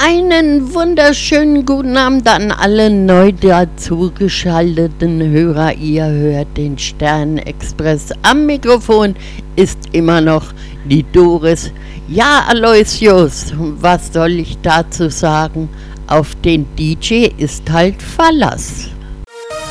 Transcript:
Einen wunderschönen guten Abend an alle neu dazugeschalteten Hörer. Ihr hört den Sternexpress. Am Mikrofon ist immer noch die Doris. Ja, Aloysius, was soll ich dazu sagen? Auf den DJ ist halt Verlass.